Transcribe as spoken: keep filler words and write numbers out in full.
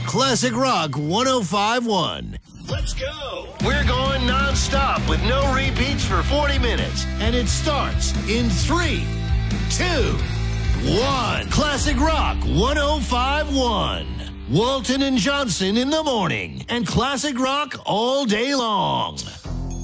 Classic Rock one oh five point one. Let's go. We're going non-stop with no repeats for forty minutes. And it starts in three, two, one. Classic Rock one oh five point one. Walton and Johnson in the morning. And Classic Rock all day long.